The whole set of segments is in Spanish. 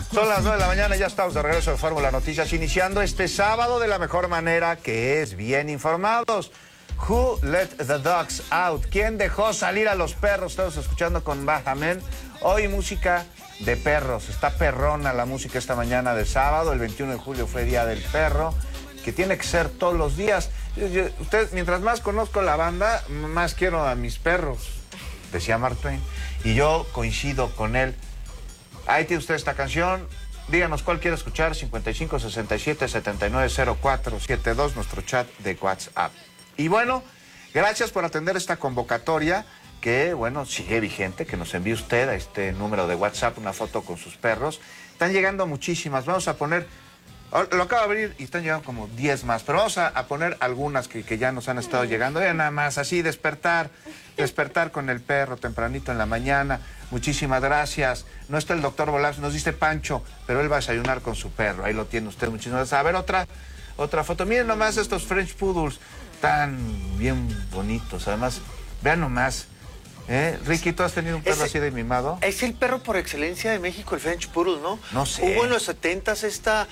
Son las 9 de la mañana, ya estamos de regreso de Fórmula Noticias, iniciando este sábado de la mejor manera, que es bien informados. Who let the dogs out? ¿Quién dejó salir a los perros? Estamos escuchando con Bajamen. Hoy música de perros. Está perrona la música esta mañana de sábado. El 21 de julio fue Día del Perro, que tiene que ser todos los días. Ustedes, mientras más conozco la banda, más quiero a mis perros, decía Mark Twain. Y yo coincido con él. Ahí tiene usted esta canción. Díganos cuál quiere escuchar. 55 67 79 04 72, nuestro chat de WhatsApp. Y bueno, gracias por atender esta convocatoria que, bueno, sigue vigente, que nos envíe usted a este número de WhatsApp una foto con sus perros. Están llegando muchísimas. Vamos a poner, lo acabo de abrir y están llegando como 10 más, pero vamos a poner algunas que ya nos han estado llegando. Ya nada más, así despertar con el perro tempranito en la mañana. Muchísimas gracias. No está el doctor Volás, nos dice Pancho, pero él va a desayunar con su perro. Ahí lo tiene usted, muchísimas gracias. A ver, otra foto. Miren nomás estos French Poodles, tan bien bonitos. Además, vean nomás. Ricky, ¿tú has tenido un perro así de mimado? Es el perro por excelencia de México, el French Poodle, ¿no? No sé. Hubo en los 70s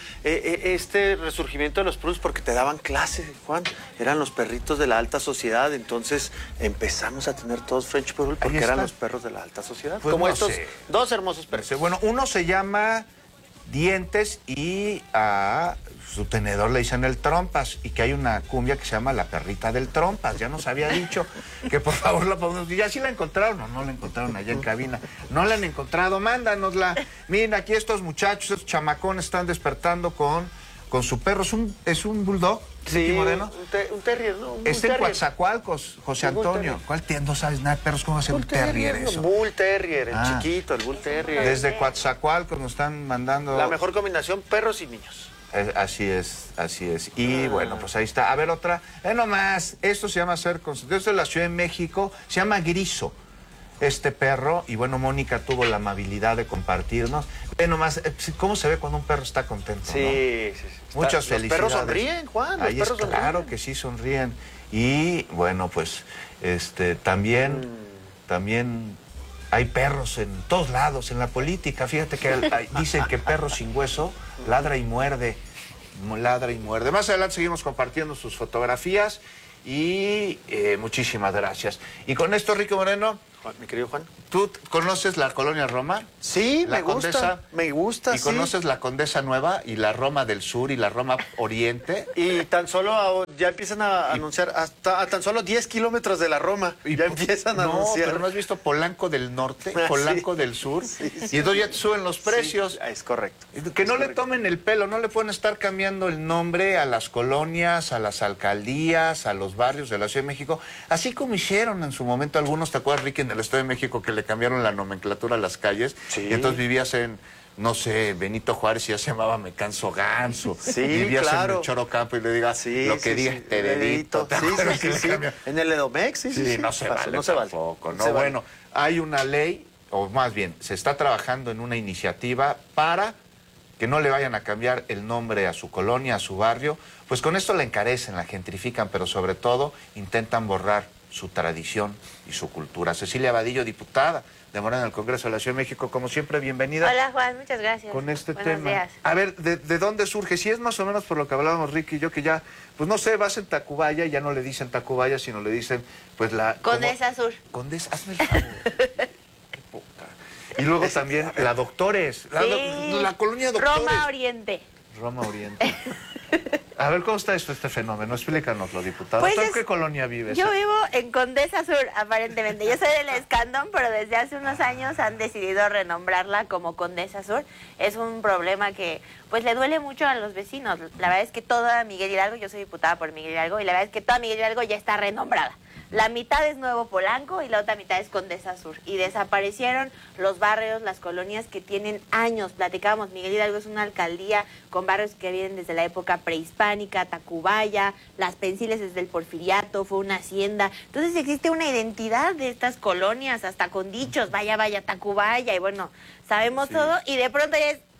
este resurgimiento de los Poodles porque te daban clase, Juan. Eran los perritos de la alta sociedad, entonces empezamos a tener todos French Poodle porque eran los perros de la alta sociedad. Pues como no estos sé. dos hermosos perros. Bueno, uno se llama Dientes y a su tenedor le dicen el Trompas, y que hay una cumbia que se llama La Perrita del Trompas. Ya nos había dicho que por favor la podemos... ¿Ya sí la encontraron o no la encontraron allá en cabina? No la han encontrado, mándanosla. Miren, aquí estos muchachos, estos chamacones están despertando con su perro. ¿Es un bulldog? Sí, Moreno? un terrier, ¿no? En Coatzacoalcos, José Antonio. ¿Cuál no sabes nada de perros? ¿Cómo va a ser un terrier eso? Bull Terrier, el chiquito, el Bull Terrier. Desde Coatzacoalcos nos están mandando... La mejor combinación, perros y niños. Así es. Y bueno, pues ahí está. A ver, otra. Nomás, esto se llama esto es de la Ciudad de México, se llama Griso, este perro. Y bueno, Mónica tuvo la amabilidad de compartirnos. Ve nomás, cómo se ve cuando un perro está contento, sí, ¿no? sí. Muchas felicidades. Los perros sonríen, Juan. Ahí es claro que sí sonríen. Y bueno, pues, también hay perros en todos lados, en la política. Fíjate que dicen que perro sin hueso ladra y muerde. Más adelante seguimos compartiendo sus fotografías y muchísimas gracias. Y con esto, Ricky Moreno, mi querido Juan, ¿tú conoces la Colonia Roma? Sí, me gusta. ¿Y conoces la Condesa Nueva y la Roma del Sur y la Roma Oriente? Y tan solo ya empiezan a anunciar hasta a tan solo 10 kilómetros de la Roma. Ya empiezan a anunciar. No, pero ¿no has visto Polanco del Norte, Polanco del Sur? Sí. Y entonces ya te suben los precios. Sí, es correcto. Que no le tomen el pelo, no le pueden estar cambiando el nombre a las colonias, a las alcaldías, a los barrios de la Ciudad de México, así como hicieron en su momento algunos, ¿te acuerdas, Ricky, en el Estado de México, que le cambiaron la nomenclatura a las calles? Sí. Y entonces vivías en, no sé, Benito Juárez y ya se llamaba Me Canso Ganso. Sí, vivías claro. en el Choro Campo y le digas, lo que digas te dedito. Sí. En el Edomex, sí. No se vale no se tampoco, vale. ¿no? Bueno, hay una ley, o más bien, se está trabajando en una iniciativa para que no le vayan a cambiar el nombre a su colonia, a su barrio. Pues con esto la encarecen, la gentrifican, pero sobre todo intentan borrar su tradición y su cultura. Cecilia Vadillo, diputada de Morena en el Congreso de la Ciudad de México, como siempre, bienvenida. Hola, Juan, muchas gracias. Con este Buenos tema. días. A ver, ¿de dónde surge? Si es más o menos por lo que hablábamos Ricky y yo, que ya, pues no sé, vas en Tacubaya y ya no le dicen Tacubaya, sino le dicen, pues la... Condesa Sur. Condesa, hazme el favor. Qué poca. Y luego también la Doctores, la colonia Doctores. Roma Oriente. A ver, ¿cómo está este fenómeno? Explícanoslo, diputada. Pues ¿Tú en qué colonia vives? Yo vivo en Condesa Sur, aparentemente. Yo soy del Escandón, pero desde hace unos años han decidido renombrarla como Condesa Sur. Es un problema que, pues, le duele mucho a los vecinos. La verdad es que toda Miguel Hidalgo, yo soy diputada por Miguel Hidalgo, y la verdad es que toda Miguel Hidalgo ya está renombrada. La mitad es Nuevo Polanco y la otra mitad es Condesa Sur. Y desaparecieron los barrios, las colonias que tienen años. Platicábamos, Miguel Hidalgo es una alcaldía con barrios que vienen desde la época prehispánica, Tacubaya, Las Pensiles desde el Porfiriato, fue una hacienda. Entonces existe una identidad de estas colonias, hasta con dichos, vaya, Tacubaya, y bueno, sabemos todo. Y de pronto ya es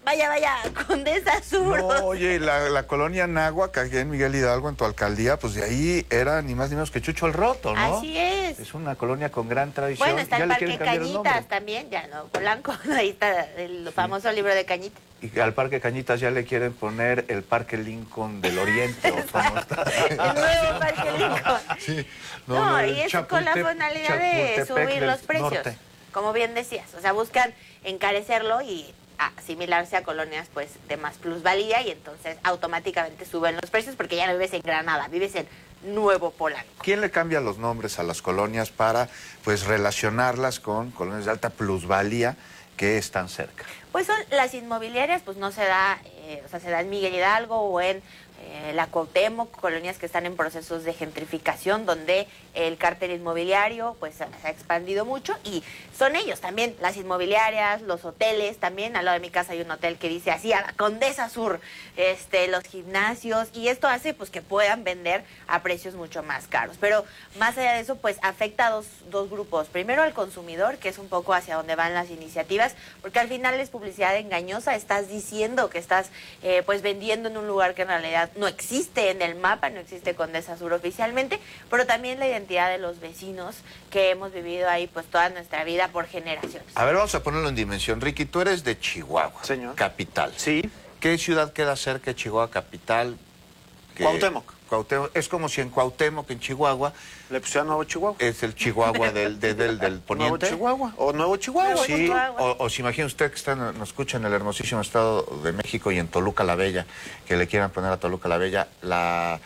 vaya, Condesa Sur. No, oye, la colonia Náhuac, aquí en Miguel Hidalgo, en tu alcaldía, pues de ahí era ni más ni menos que Chucho el Roto, ¿no? Así es. Es una colonia con gran tradición. Bueno, está Ya el le Parque quieren cambiar el nombre. Cañitas también, ya no, Polanco, ahí está el famoso libro de Cañitas. Y al Parque Cañitas ya le quieren poner el Parque Lincoln del Oriente. ¿O cómo está? El nuevo Parque Lincoln. Sí. No, el y es con la finalidad de Chapultepec subir del los precios, norte. como bien decías. O sea, buscan encarecerlo y asimilarse a colonias pues de más plusvalía y entonces automáticamente suben los precios porque ya no vives en Granada, vives en Nuevo Polanco. ¿Quién le cambia los nombres a las colonias para pues relacionarlas con colonias de alta plusvalía que están cerca? Pues son las inmobiliarias, pues no se da, o sea, se da en Miguel Hidalgo o en la Cuauhtémoc, colonias que están en procesos de gentrificación, donde el cártel inmobiliario pues se ha expandido mucho y son ellos también, las inmobiliarias, los hoteles, también al lado de mi casa hay un hotel que dice así, a la Condesa Sur, los gimnasios, y esto hace pues que puedan vender a precios mucho más caros. Pero más allá de eso, pues afecta a dos grupos. Primero al consumidor, que es un poco hacia donde van las iniciativas, porque al final es publicidad engañosa, estás diciendo que estás pues vendiendo en un lugar que en realidad no existe en el mapa, no existe Condesa Sur oficialmente, pero también la identidad de los vecinos que hemos vivido ahí pues toda nuestra vida por generaciones. A ver, vamos a ponerlo en dimensión. Ricky, tú eres de Chihuahua, Señor. capital. Sí. ¿Qué ciudad queda cerca de Chihuahua capital? Cuauhtémoc. Cuauhtémoc. Es como si en Cuauhtémoc, en Chihuahua, Le pusieron Nuevo Chihuahua. es el Chihuahua del Nuevo poniente. Chihuahua. O Nuevo Chihuahua. Sí, Chihuahua. o se imagina usted que nos escucha en el hermosísimo estado de México y en Toluca la Bella, que le quieran poner a Toluca la Bella la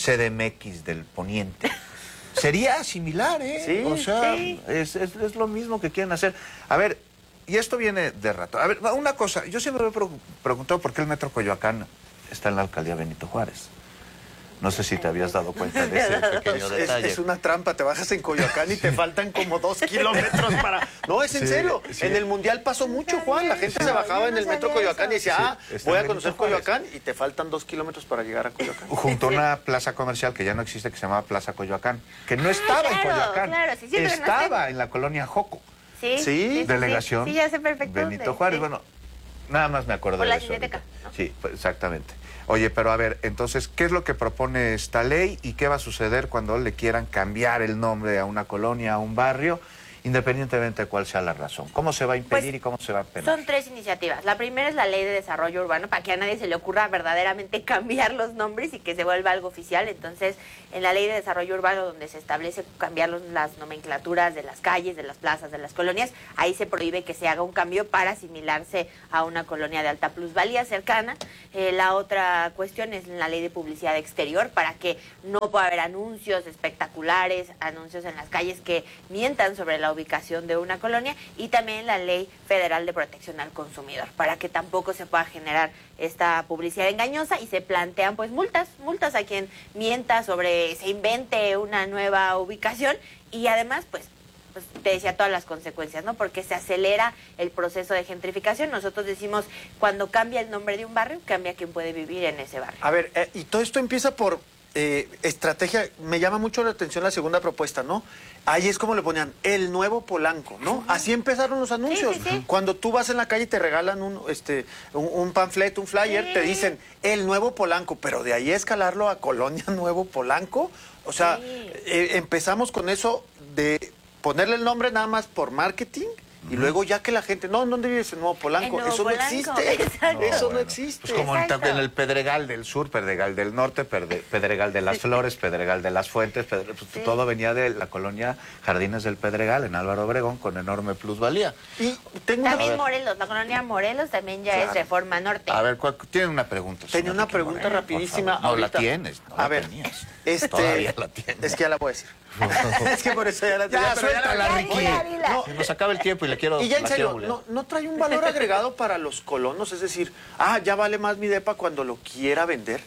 CDMX del poniente. Sería similar, ¿eh? Sí, o sea, sí. es lo mismo que quieren hacer. A ver, y esto viene de rato. A ver, una cosa, yo siempre me he preguntado por qué el Metro Coyoacán está en la alcaldía Benito Juárez. No sé si te habías dado cuenta de ese pequeño detalle. Es una trampa, te bajas en Coyoacán y te faltan como 2 kilómetros para... No, es en Sí, serio. sí. En el Mundial pasó mucho, Juan. La gente Sí. se bajaba Yo en no el metro sabía Coyoacán y eso. decía, Sí, está voy en a conocer Benito Juárez. Coyoacán y te faltan 2 kilómetros para llegar a Coyoacán. Junto a una plaza comercial que ya no existe, que se llamaba Plaza Coyoacán, que no estaba en claro, Coyoacán, claro, sí, siempre no estaba está. en la colonia Joco. Sí, Delegación Sí, ya sé perfecto. Benito dónde, Juárez. sí. Bueno, nada más me acordé Por de la eso Cineteca, ahorita. ¿no? Sí, pues, exactamente. Oye, pero a ver, entonces, ¿qué es lo que propone esta ley y qué va a suceder cuando le quieran cambiar el nombre a una colonia, a un barrio, independientemente de cuál sea la razón? ¿Cómo se va a impedir Pues, y cómo se va a penar? Son 3 iniciativas. La primera es la Ley de Desarrollo Urbano, para que a nadie se le ocurra verdaderamente cambiar los nombres y que se vuelva algo oficial. Entonces, en la Ley de Desarrollo Urbano, donde se establece cambiar las nomenclaturas de las calles, de las plazas, de las colonias, ahí se prohíbe que se haga un cambio para asimilarse a una colonia de alta plusvalía cercana. La otra cuestión es la Ley de Publicidad Exterior, para que no pueda haber anuncios espectaculares, anuncios en las calles que mientan sobre la ubicación de una colonia, y también la Ley Federal de Protección al Consumidor, para que tampoco se pueda generar esta publicidad engañosa y se plantean pues multas a quien mienta sobre, se invente una nueva ubicación y además pues te decía todas las consecuencias, ¿no? Porque se acelera el proceso de gentrificación. Nosotros decimos, cuando cambia el nombre de un barrio, cambia quien puede vivir en ese barrio. A ver, y todo esto empieza por estrategia. Me llama mucho la atención la segunda propuesta, ¿no? Ahí es como le ponían el nuevo Polanco, ¿no? Así empezaron los anuncios. Sí, sí, sí. Cuando tú vas en la calle y te regalan un panfleto, un flyer, Sí. te dicen el nuevo Polanco, pero de ahí escalarlo a Colonia Nuevo Polanco. O sea, Sí. empezamos con eso de ponerle el nombre nada más por marketing. Y luego ya que la gente, no, ¿dónde vives? En Nuevo Polanco. En Nuevo Eso Polanco, no existe. exacto. Eso no bueno, existe. Pues como Exacto. en el Pedregal del Sur, Pedregal del Norte, Pedregal de las Flores, Pedregal de las Fuentes, pues, Sí. todo venía de la colonia Jardines del Pedregal en Álvaro Obregón con enorme plusvalía. Y tengo una, También Morelos, la colonia Morelos también ya es Reforma Norte. A ver, tiene una pregunta. tenía señor una Ricky pregunta Moreno, rapidísima. por favor. No la ahorita. tienes, no A la ver, tenías. este, Todavía la tienes. Es que ya la voy a decir. Es que por eso ya la Ya, pero suéltala, la- Ricky. dila. No, Se nos acaba el tiempo y le quiero... y ya en la serio, quiero bulear. ¿no trae un valor agregado para los colonos? Es decir, ya vale más mi depa cuando lo quiera vender.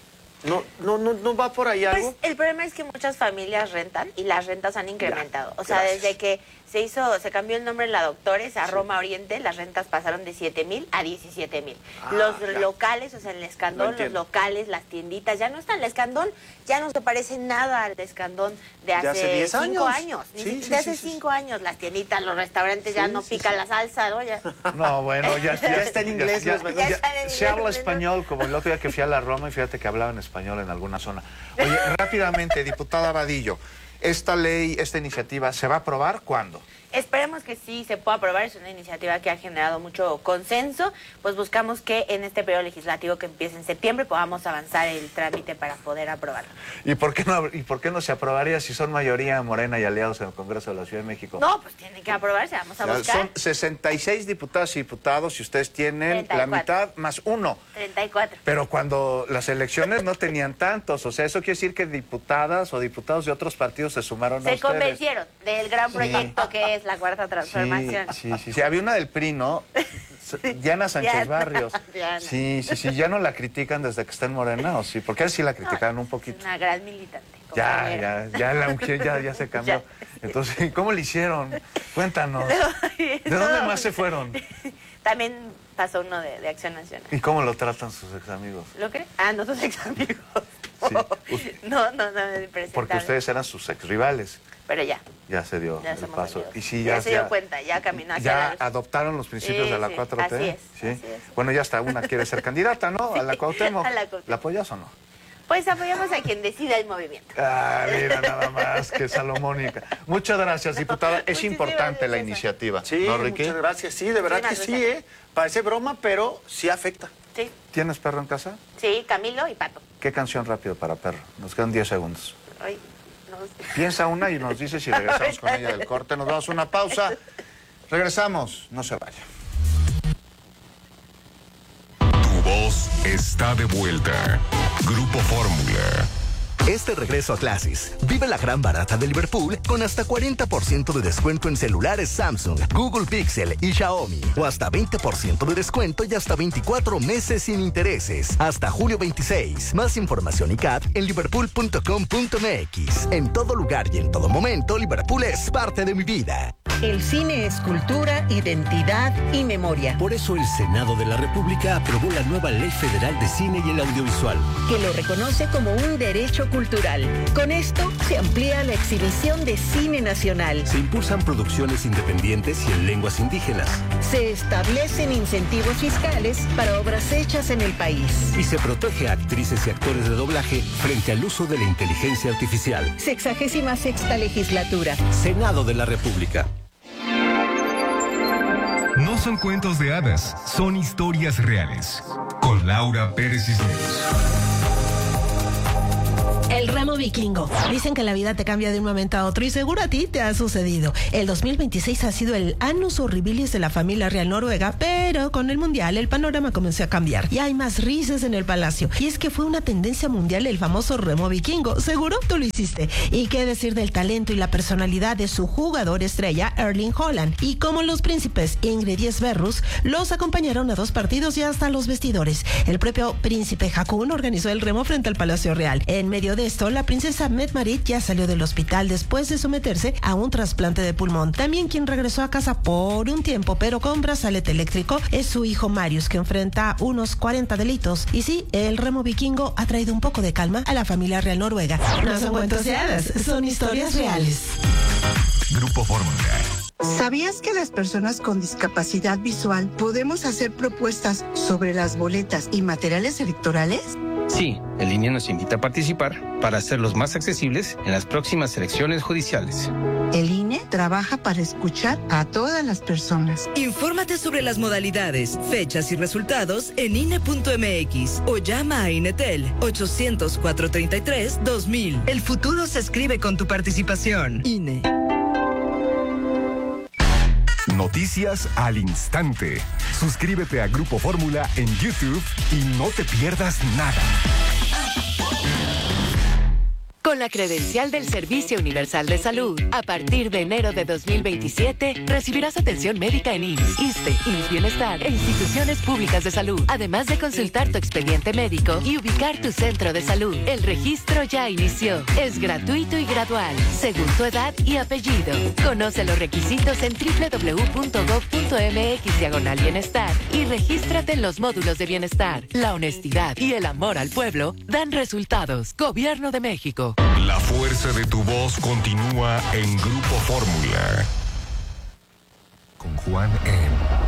¿No va por ahí algo? Pues el problema es que muchas familias rentan y las rentas han incrementado. O sea, gracias. desde que se cambió el nombre en la Doctores a Roma Oriente, las rentas pasaron de 7,000 a 17,000. Los locales, o sea, el Escandón, los locales, las tienditas, ya no están. El Escandón ya no se parece nada al Escandón de hace 10 5 años. años. Sí, Hace 5 años. Las tienditas, los restaurantes ya no pican la salsa, ¿no? Ya. No, bueno, ya está en inglés, ya los está en se inglés, habla ¿no? español, como el otro día que fui a la Roma y fíjate que hablaban español en alguna zona. Oye, rápidamente, diputada Vadillo, esta ley, esta iniciativa, ¿se va a aprobar cuándo? Esperemos que sí se pueda aprobar, es una iniciativa que ha generado mucho consenso, pues buscamos que en este periodo legislativo que empiece en septiembre podamos avanzar el trámite para poder aprobarlo. ¿Y por qué no se aprobaría si son mayoría Morena y aliados en el Congreso de la Ciudad de México? No, pues tiene que aprobarse, vamos a buscar. Son 66 diputadas y diputados y ustedes tienen 34. la mitad más uno. 34. Pero cuando las elecciones no tenían tantos, o sea, eso quiere decir que diputadas o diputados de otros partidos se sumaron a Se ustedes. convencieron del gran proyecto que es la Cuarta Transformación. Sí, había una del PRI, ¿no? Diana Sánchez Diana, Barrios. Diana. Sí, ya no la critican desde que está en Morena, ¿o sí? Porque a él sí la criticaban un poquito. Es una gran militante. Ya la mujer ya se cambió. Entonces, ¿cómo le hicieron? Cuéntanos. ¿De dónde más se fueron? También pasó uno de Acción Nacional. ¿Y cómo lo tratan sus ex amigos? ¿Lo cree? Ah, no, sus ex amigos. Sí. No, impresentable. Porque ustedes eran sus ex rivales. Pero ya. Ya se dio el somos paso. amigos. Y sí, ya se dio cuenta, ya caminó hacia ya la luz. adoptaron los principios de la 4T. Así es, ¿sí? así es. Bueno, ya hasta una quiere ser candidata, ¿no? A la Cuauhtémoc. a la Cuauhtémoc. ¿La apoyas o no? Pues apoyamos a quien decida el movimiento. Ah, mira, nada más que salomónica. Muchas gracias, diputada. Es Muchísimas importante la gracias. iniciativa. Sí, ¿No, Ricky? muchas gracias. Sí, de verdad que Muchísimas sí, gracias. Parece broma, pero sí afecta. Sí, ¿Tienes perro en casa? sí, Camilo y Pato. ¿Qué canción rápido para perro? Nos quedan 10 segundos. Ay, no sé. Piensa una y nos dice si regresamos con ella del corte. Nos damos una pausa. Regresamos. No se vaya. Tu voz está de vuelta. Grupo Fórmula. Este regreso a clases, vive la gran barata de Liverpool con hasta 40% de descuento en celulares Samsung, Google Pixel y Xiaomi. O hasta 20% de descuento y hasta 24 meses sin intereses. Hasta julio 26. Más información y CAT en liverpool.com.mx. En todo lugar y en todo momento, Liverpool es parte de mi vida. El cine es cultura, identidad y memoria. Por eso el Senado de la República aprobó la nueva Ley Federal de Cine y el Audiovisual, Que lo reconoce como un derecho cultural. Con esto se amplía la exhibición de cine nacional. se impulsan producciones independientes y en lenguas indígenas Se establecen incentivos fiscales para obras hechas en el país. y se protege a actrices y actores de doblaje frente al uso de la inteligencia artificial. 66ª legislatura. Senado de la República. No son cuentos de hadas, son historias reales. Con Laura Pérez Cisneros. El remo vikingo. Dicen que la vida te cambia de un momento a otro y seguro a ti te ha sucedido. El 2026 ha sido el annus horribilis de la familia real noruega, pero con el mundial el panorama comenzó a cambiar y hay más risas en el palacio. Y es que fue una tendencia mundial el famoso remo vikingo. Seguro tú lo hiciste. Y qué decir del talento y la personalidad de su jugador estrella, Erling Haaland. Y como los príncipes Ingrid y Sverrus los acompañaron a 2 partidos y hasta los vestidores. El propio príncipe Haakon organizó el remo frente al Palacio Real. En medio de esto, la princesa Mette-Marit ya salió del hospital después de someterse a un trasplante de pulmón. También quien regresó a casa por un tiempo, pero con brazalete eléctrico, es su hijo Marius, que enfrenta unos 40 delitos. Y sí, el remo vikingo ha traído un poco de calma a la familia real noruega. No son cuentos de hadas, son historias reales. Grupo Fórmula. ¿Sabías que las personas con discapacidad visual podemos hacer propuestas sobre las boletas y materiales electorales? Sí, el INE nos invita a participar para hacerlos más accesibles en las próximas elecciones judiciales. El INE trabaja para escuchar a todas las personas. Infórmate sobre las modalidades, fechas y resultados en INE.mx o llama a INETEL 800-433-2000. El futuro se escribe con tu participación. INE. Noticias al instante. Suscríbete a Grupo Fórmula en YouTube y no te pierdas nada. Con Con la credencial del Servicio Universal de Salud, a partir de enero de 2027, recibirás atención médica en IMSS, ISSSTE, IMSS Bienestar e instituciones públicas de salud, además de consultar tu expediente médico y ubicar tu centro de salud. El registro ya inició. Es gratuito y gradual, según tu edad y apellido. Conoce los requisitos en www.gov.mx/bienestar y regístrate en los módulos de bienestar. La honestidad y el amor al pueblo dan resultados. Gobierno de México. La fuerza de tu voz continúa en Grupo Fórmula. Con Juan en